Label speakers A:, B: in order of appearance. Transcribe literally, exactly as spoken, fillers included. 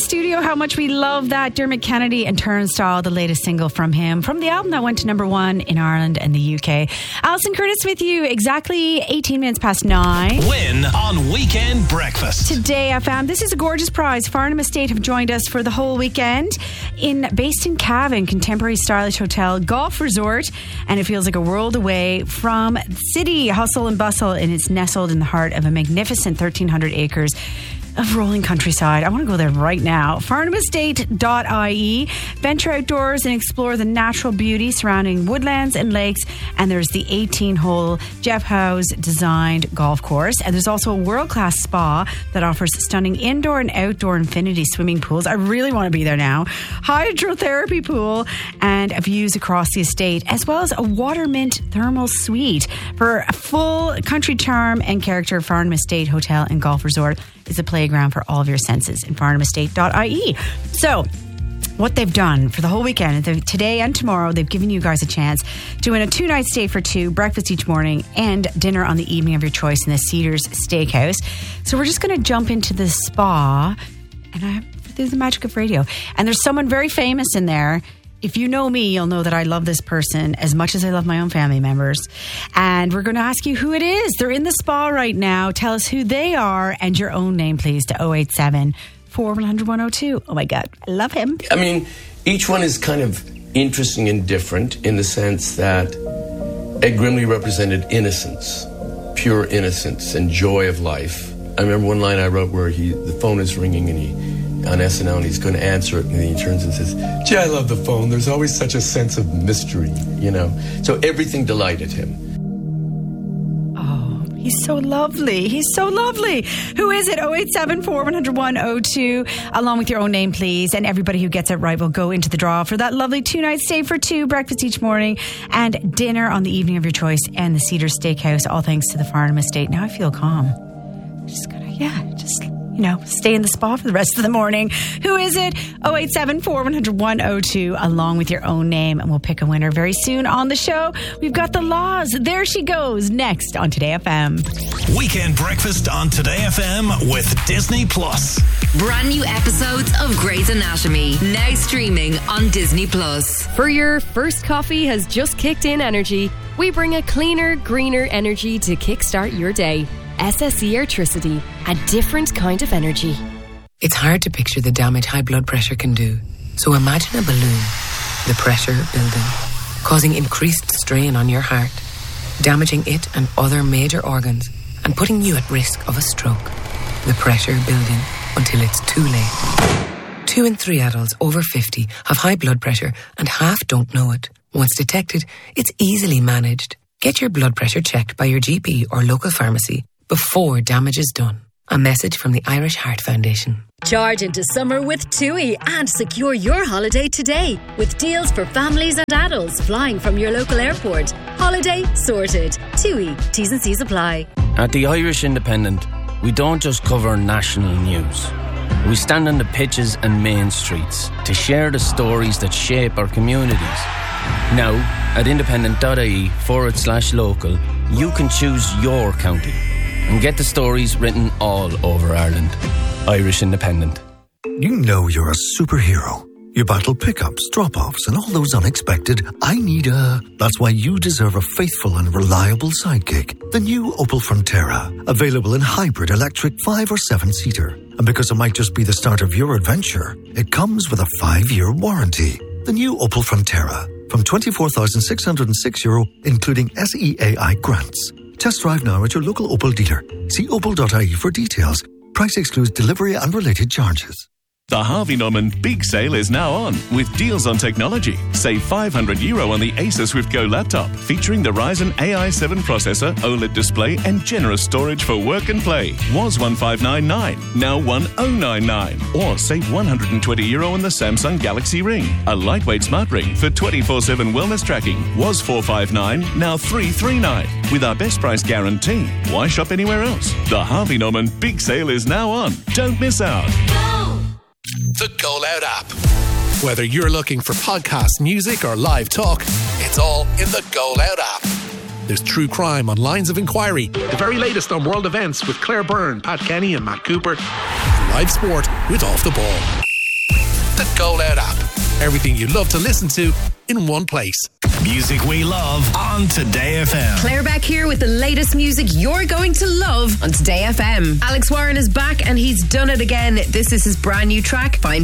A: studio how much we love that. Dermot Kennedy and Turnstile, the latest single from him, from the album that went to number one in Ireland and the U K. Alison Curtis with you, exactly eighteen minutes past nine.
B: Win on Weekend Breakfast.
A: Today, I found this is a gorgeous prize. Farnham Estate have joined us for the whole weekend in based in Cavan, contemporary stylish hotel, golf resort, and it feels like a world away from city hustle and bustle, and it's nestled in the heart of a magnificent thirteen hundred acres of rolling countryside. I want to go there right now. farnham estate dot I E. Venture outdoors and explore the natural beauty surrounding woodlands and lakes. And there's the eighteen-hole Jeff Howes designed golf course. And there's also a world-class spa that offers stunning indoor and outdoor infinity swimming pools. I really want to be there now. Hydrotherapy pool and views across the estate, as well as a water mint thermal suite. For a full country charm and character, Farnham Estate Hotel and Golf Resort is a playground for all of your senses in farnham estate dot I E. So, what they've done for the whole weekend, today and tomorrow, they've given you guys a chance to win a two-night stay for two, breakfast each morning, and dinner on the evening of your choice in the Cedars Steakhouse. So we're just going to jump into the spa, and I through the magic of radio. And there's someone very famous in there. If you know me, you'll know that I love this person as much as I love my own family members. And we're going to ask you who it is. They're in the spa right now. Tell us who they are and your own name, please, to oh eight seven, four one hundred, one oh two. Oh, my God. I love him.
C: I mean, each one is kind of interesting and different in the sense that Ed Grimley represented innocence, pure innocence and joy of life. I remember one line I wrote where he the phone is ringing and he on S N L, and he's going to answer it, and then he turns and says, gee, I love the phone. There's always such a sense of mystery, you know. So everything delighted him.
A: Oh, he's so lovely. He's so lovely. Who is it? oh eight seven, four one hundred, one oh two. Along with your own name, please. And everybody who gets it right will go into the draw for that lovely two-night stay for two, breakfast each morning, and dinner on the evening of your choice and the Cedar Steakhouse, all thanks to the Farnham Estate. Now I feel calm. Just gonna, yeah, just... you know, stay in the spa for the rest of the morning. Who is it? oh eight seven, four one hundred, one oh two, along with your own name, and we'll pick a winner very soon on the show. We've got the Laws. There she goes, next on Today F M.
B: Weekend Breakfast on Today F M with Disney Plus.
D: Brand new episodes of Grey's Anatomy, now streaming on Disney Plus.
E: For your first coffee has just kicked in energy, we bring a cleaner, greener energy to kickstart your day. S S E Airtricity, a different kind of energy.
F: It's hard to picture the damage high blood pressure can do. So imagine a balloon, the pressure building, causing increased strain on your heart, damaging it and other major organs, and putting you at risk of a stroke. The pressure building until it's too late. Two in three adults over fifty have high blood pressure and half don't know it. Once detected, it's easily managed. Get your blood pressure checked by your G P or local pharmacy before damage is done. A message from the Irish Heart Foundation.
G: Charge into summer with TUI and secure your holiday today with deals for families and adults flying from your local airport. Holiday sorted. TUI. T's and C's apply.
H: At the Irish Independent, we don't just cover national news. We stand on the pitches and main streets to share the stories that shape our communities. Now, at independent.ie forward slash local, you can choose your county and get the stories written all over Ireland. Irish Independent.
I: You know you're a superhero. You battle pickups, drop-offs, and all those unexpected, I need a... That's why you deserve a faithful and reliable sidekick. The new Opel Frontera. Available in hybrid, electric, five or seven-seater. And because it might just be the start of your adventure, it comes with a five-year warranty. The new Opel Frontera. From twenty-four thousand six hundred six euro, including S E A I grants. Test drive now at your local Opel dealer. See opel dot I E for details. Price excludes delivery and related charges.
J: The Harvey Norman Big Sale is now on with deals on technology. Save five hundred euro on the Acer Swift Go laptop featuring the Ryzen A I seven processor, OLED display and generous storage for work and play. Was one five nine nine, now one oh nine nine. Or save one hundred twenty euro on the Samsung Galaxy Ring. A lightweight smart ring for twenty-four seven wellness tracking. Was four five nine, now three three nine. With our best price guarantee. Why shop anywhere else? The Harvey Norman Big Sale is now on. Don't miss out.
B: The Go Loud app. Whether you're looking for podcasts, music, or live talk, it's all in the Go Loud app. There's true crime on Lines of Inquiry, the very latest on world events with Claire Byrne, Pat Kenny, and Matt Cooper, and live sport with Off the Ball. Go Loud app. Everything you love to listen to in one place.
K: Music we love on Today F M.
L: Claire Beck here with the latest music you're going to love on Today F M. Alex Warren is back and he's done it again. This is his brand new track, Find